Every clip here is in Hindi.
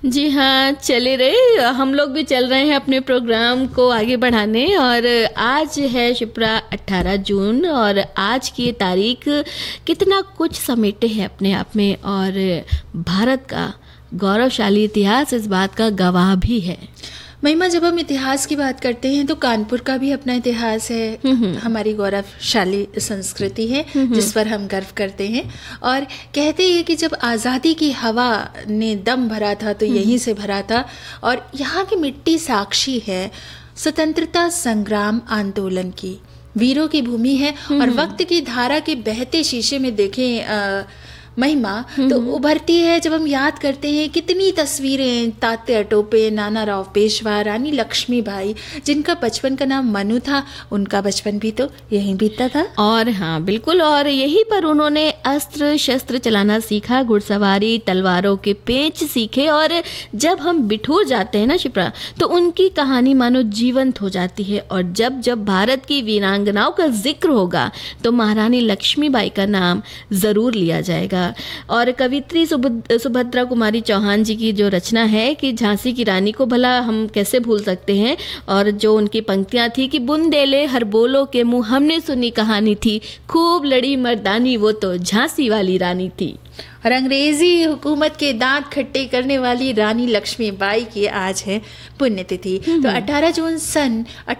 जी हाँ, चले रहे हम लोग भी चल रहे हैं अपने प्रोग्राम को आगे बढ़ाने। और आज है शिप्रा 18 जून और आज की तारीख कितना कुछ समेटे है अपने आप में, और भारत का गौरवशाली इतिहास इस बात का गवाह भी है। महिमा, जब हम इतिहास की बात करते हैं तो कानपुर का भी अपना इतिहास है, हमारी गौरवशाली संस्कृति है जिस पर हम गर्व करते हैं। और कहते हैं कि जब आज़ादी की हवा ने दम भरा था तो यहीं से भरा था, और यहाँ की मिट्टी साक्षी है स्वतंत्रता संग्राम आंदोलन की, वीरों की भूमि है। और वक्त की धारा के बहते शीशे में देखें महिमा तो उभरती है जब हम याद करते हैं कितनी तस्वीरें, तात्या टोपे, नाना राव पेशवा, रानी लक्ष्मीबाई, जिनका बचपन का नाम मनु था, उनका बचपन भी तो यहीं बीतता था। और हाँ बिल्कुल, और यहीं पर उन्होंने अस्त्र शस्त्र चलाना सीखा, घुड़सवारी, तलवारों के पेंच सीखे। और जब हम बिठूर जाते हैं ना शिप्रा, तो उनकी कहानी मानो जीवंत हो जाती है। और जब जब भारत की वीरांगनाओं का जिक्र होगा तो महारानी लक्ष्मीबाई का नाम ज़रूर लिया जाएगा। और कवित्री सुभद्रा कुमारी चौहान जी की जो रचना है कि झांसी की रानी को भला हम कैसे भूल सकते हैं, और जो उनकी पंक्तियां थी कि बुंदेले हर बोलो के मुंह हमने सुनी कहानी थी, खूब लड़ी मर्दानी वो तो झांसी वाली रानी थी। और अंग्रेजी हुकूमत के दांत खट्टे करने वाली रानी लक्ष्मीबाई की आज है पुण्यतिथि। तो 18 जून सन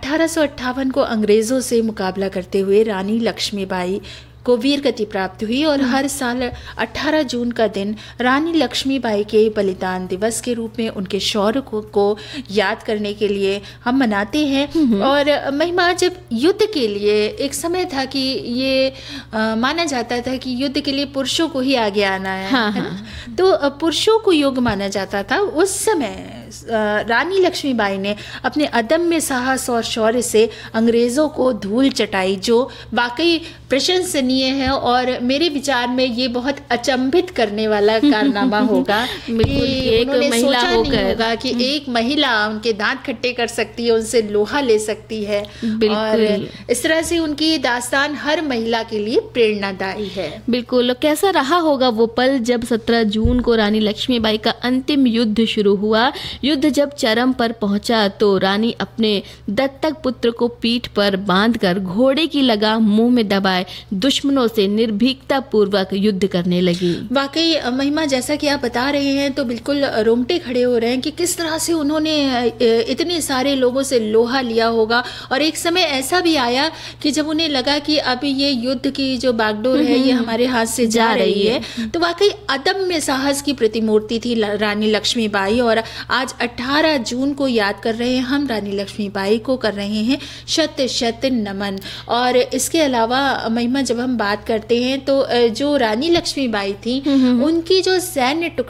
1858 को अंग्रेजों से मुकाबला करते हुए रानी लक्ष्मीबाई को वीरगति प्राप्त हुई। और हर साल 18 जून का दिन रानी लक्ष्मीबाई के बलिदान दिवस के रूप में उनके शौर्य को याद करने के लिए हम मनाते हैं। और महिमा, जब युद्ध के लिए एक समय था कि ये माना जाता था कि युद्ध के लिए पुरुषों को ही आगे आना है, है ना? तो पुरुषों को युग माना जाता था। उस समय रानी लक्ष्मीबाई ने अपने अदम्य साहस और शौर्य से अंग्रेज़ों को धूल चटाई, जो वाकई प्रशंसनीय है। और मेरे विचार में ये बहुत अचंभित करने वाला कारनामा होगा कि उन्होंने सोचा नहीं होगा कि एक महिला उनके दांत खट्टे कर सकती है, उनसे लोहा ले सकती है। और इस तरह से उनकी दास्तान हर महिला के लिए प्रेरणादायी है। बिल्कुल। कैसा रहा होगा वो पल जब 17 जून को रानी लक्ष्मीबाई का अंतिम युद्ध शुरू हुआ। युद्ध जब चरम पर पहुंचा तो रानी अपने दत्तक पुत्र को पीठ पर बांधकर घोड़े की लगाम मुंह में दबाए दुश्मनों से निर्भीकता पूर्वक युद्ध करने लगी। वाकई महिमा, जैसा कि आप बता रहे हैं तो बिल्कुल रोंगटे खड़े हो रहे हैं कि किस तरह से उन्होंने इतने सारे लोगों से लोहा लिया होगा। और एक समय ऐसा भी आया कि जब उन्हें लगा कि अभी ये युद्ध की जो बागडोर है ये हमारे हाथ से जा रही है। तो वाकई अदम्य साहस की प्रतिमूर्ति थी रानी लक्ष्मीबाई। और आज 18 जून को याद कर रहे हैं हम, रानी लक्ष्मीबाई को कर रहे हैं शत शत नमन। और इसके अलावा महिमा, जब हम बात करते हैं तो जो रानी लक्ष्मीबाई थी उनकी जो सैन्य